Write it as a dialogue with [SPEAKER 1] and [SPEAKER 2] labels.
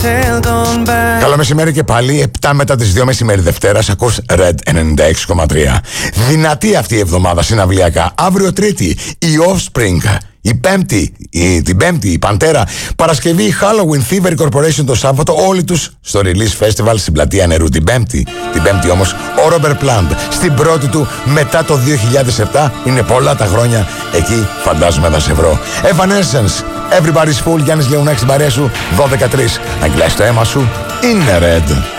[SPEAKER 1] Καλό μεσημέρι και πάλι, 7 μετά τις 2 μεσημέρι Δευτέρας, ακούς Red 96,3. Δυνατή αυτή η εβδομάδα συναυλιακά. Αύριο Τρίτη, η Offspring. Την Πέμπτη η Παντέρα. Παρασκευή η Halloween Thievery Corporation το Σάββατο. Όλοι τους στο Release Festival στην Πλατεία Νερού την Πέμπτη. Την Πέμπτη όμως ο Robert Plant στην πρώτη του μετά το 2007. Είναι πολλά τα χρόνια. Εκεί φαντάζομαι θα σε βρω. Evanescence, Everybody's Fool. Γιάννης Λεωνάκης στην παρέα σου. 12-3. Αγγλάς το αίμα σου. Είναι Red.